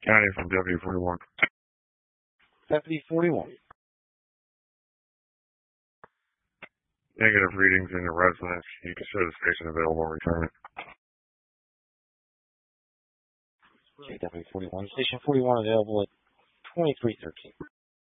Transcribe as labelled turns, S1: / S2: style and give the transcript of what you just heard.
S1: County from W41.
S2: Deputy 41.
S1: Negative readings in the residence. You can show the station available return.
S2: JW 41. Station 41 available at 2313.